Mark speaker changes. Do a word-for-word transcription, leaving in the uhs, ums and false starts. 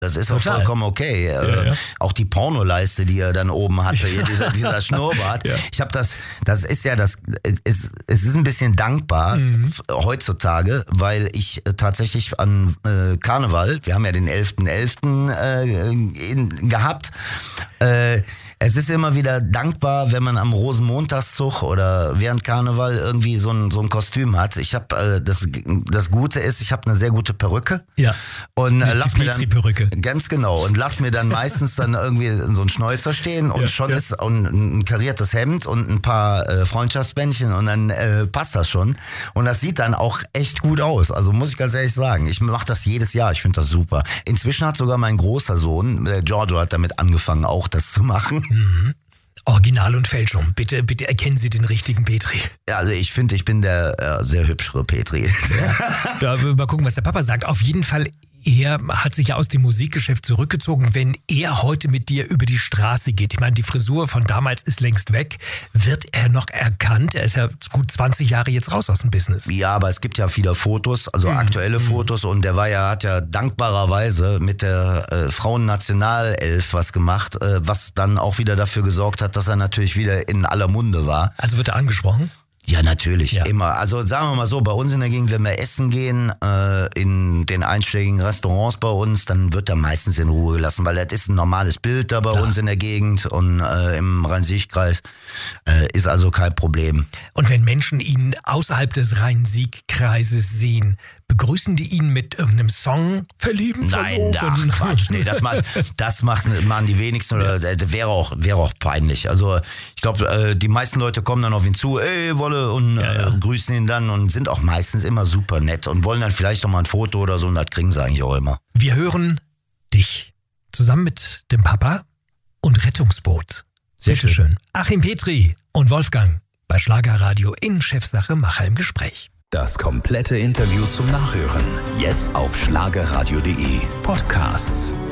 Speaker 1: Das ist auch vollkommen okay. Ja, äh, ja. Auch die Pornoleiste, die er dann oben hatte, hier, dieser, dieser Schnurrbart. Ja. Ich habe das, das ist ja das, es, es ist ein bisschen dankbar mhm. heutzutage, weil ich äh, tatsächlich an äh, Karneval, wir haben ja den elften elften äh, in, gehabt, äh, es ist immer wieder dankbar, wenn man am Rosenmontagszug oder während Karneval irgendwie so ein, so ein Kostüm hat. Ich habe äh, das, das Gute ist, ich habe eine sehr gute Perücke.
Speaker 2: Ja.
Speaker 1: Und äh, lass
Speaker 2: die
Speaker 1: mir dann
Speaker 2: Perücke.
Speaker 1: Ganz genau. Und lass mir dann meistens dann irgendwie so ein Schnäuzer stehen und ja, schon ja. ist und ein kariertes Hemd und ein paar äh, Freundschaftsbändchen und dann äh, passt das schon. Und das sieht dann auch echt gut aus. Also muss ich ganz ehrlich sagen. Ich mache das jedes Jahr. Ich finde das super. Inzwischen hat sogar mein großer Sohn, äh, Giorgio, hat damit angefangen, auch das zu machen.
Speaker 2: Mhm. Original und Fälschung. Bitte, bitte erkennen Sie den richtigen Petri.
Speaker 1: Ja, also ich finde, ich bin der äh, sehr hübschere Petri.
Speaker 2: Ja. Ja, mal gucken, was der Papa sagt. Auf jeden Fall, er hat sich ja aus dem Musikgeschäft zurückgezogen. Wenn er heute mit dir über die Straße geht, ich meine, die Frisur von damals ist längst weg, wird er noch erkannt? Er ist ja gut zwanzig Jahre jetzt raus aus dem Business.
Speaker 1: Ja, aber es gibt ja viele Fotos, also mhm. aktuelle mhm. Fotos, und der war ja, hat ja dankbarerweise mit der äh, Frauennationalelf was gemacht, äh, was dann auch wieder dafür gesorgt hat, dass er natürlich wieder in aller Munde war.
Speaker 2: Also wird er angesprochen?
Speaker 1: Ja, natürlich,
Speaker 2: ja.
Speaker 1: immer. Also sagen wir mal so, bei uns in der Gegend, wenn wir essen gehen, äh, in den einschlägigen Restaurants bei uns, dann wird er meistens in Ruhe gelassen, weil das ist ein normales Bild da bei Klar. uns in der Gegend und äh, im Rhein-Sieg-Kreis äh, ist also kein Problem.
Speaker 2: Und wenn Menschen ihn außerhalb des Rhein-Sieg-Kreises sehen, begrüßen die ihn mit irgendeinem Song? Verlieben,
Speaker 1: Nein,
Speaker 2: verloben?
Speaker 1: ach Quatsch, nee, das, macht, das macht, machen die wenigsten, oder das wäre auch, wäre auch peinlich. Also ich glaube, äh, die meisten Leute kommen dann auf ihn zu, ey, Wolle, und ja, ja. Äh, grüßen ihn dann und sind auch meistens immer super nett und wollen dann vielleicht noch mal ein Foto oder so, und das kriegen sie eigentlich auch immer.
Speaker 2: Wir hören dich zusammen mit dem Papa und Rettungsboot. Sehr schön. schön. Achim Petri und Wolfgang bei Schlagerradio in Chefsache Macher im Gespräch.
Speaker 3: Das komplette Interview zum Nachhören jetzt auf schlagerradio punkt de Podcasts.